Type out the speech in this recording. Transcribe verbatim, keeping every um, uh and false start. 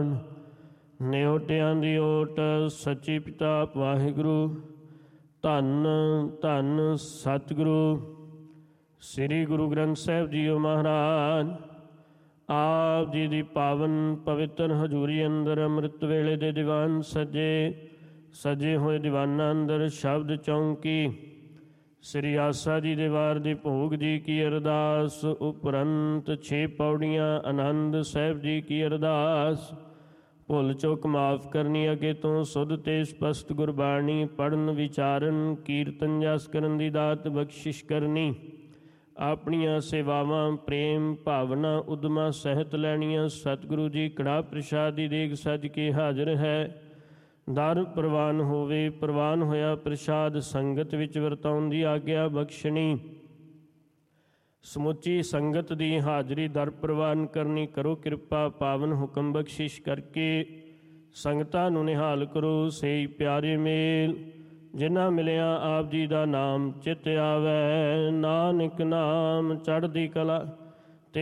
ਨਿਧਾਨ। ਨਿਓਟਿਆਂ ਦੀ ਓਟ ਸੱਚੀ ਪਿਤਾ ਵਾਹਿਗੁਰੂ। ਧੰਨ ਧੰਨ ਸਤਿਗੁਰੂ ਸ੍ਰੀ ਗੁਰੂ ਗ੍ਰੰਥ ਸਾਹਿਬ ਜੀਓ ਮਹਾਰਾਜ। ਆਪ ਜੀ ਦੀ ਪਾਵਨ ਪਵਿੱਤਰ ਹਜ਼ੂਰੀ ਅੰਦਰ ਅੰਮ੍ਰਿਤ ਵੇਲੇ ਦੇ ਦੀਵਾਨ ਸਜੇ ਸਜੇ ਹੋਏ ਦੀਵਾਨਾਂ ਅੰਦਰ ਸ਼ਬਦ ਚੌਂਕੀ ਸ੍ਰੀ ਆਸਾ ਜੀ ਦੇ ਵਾਰ ਦੀ ਭੋਗ ਜੀ ਕੀ ਅਰਦਾਸ ਉਪਰੰਤ ਛੇ ਪੌੜੀਆਂ ਆਨੰਦ ਸਾਹਿਬ ਜੀ ਕੀ ਅਰਦਾਸ। ਭੁੱਲ ਚੁੱਕ ਮਾਫ ਕਰਨੀ, ਅੱਗੇ ਤੋਂ ਸੁਧ ਤੇ ਸਪਸ਼ਟ ਗੁਰਬਾਣੀ ਪੜ੍ਹਨ ਵਿਚਾਰਨ ਕੀਰਤਨ ਜਸ ਕਰਨ ਦੀ ਦਾਤ ਬਖਸ਼ਿਸ਼ ਕਰਨੀ। ਆਪਣੀਆਂ ਸੇਵਾਵਾਂ ਪ੍ਰੇਮ ਭਾਵਨਾ ਉਦਮਾ ਸਹਿਤ ਲੈਣੀਆਂ। ਸਤਿਗੁਰੂ ਜੀ ਕੜਾਹ ਪ੍ਰਸ਼ਾਦ ਦੀ ਦੇਗ ਸੱਜ ਕੇ ਹਾਜ਼ਰ ਹੈ। ਦਰ ਪ੍ਰਵਾਨ ਹੋਵੇ, ਪ੍ਰਵਾਨ ਹੋਇਆ ਪ੍ਰਸ਼ਾਦ ਸੰਗਤ ਵਿੱਚ ਵਰਤਾਉਣ ਦੀ ਆਗਿਆ ਬਖਸ਼ਣੀ। ਸਮੁੱਚੀ ਸੰਗਤ ਦੀ ਹਾਜ਼ਰੀ ਦਰ ਪ੍ਰਵਾਨ ਕਰਨੀ। ਕਰੋ ਕਿਰਪਾ ਪਾਵਨ ਹੁਕਮ ਬਖਸ਼ਿਸ਼ ਕਰਕੇ ਸੰਗਤਾਂ ਨੂੰ ਨਿਹਾਲ ਕਰੋ। ਸੇ ਪਿਆਰੇ ਮੇਲ ਜਿਨ੍ਹਾਂ ਮਿਲਿਆ ਆਪ ਜੀ ਦਾ ਨਾਮ ਚਿਤ ਆਵੈ। ਨਾਨਕ ਨਾਮ ਚੜ੍ਹਦੀ ਕਲਾ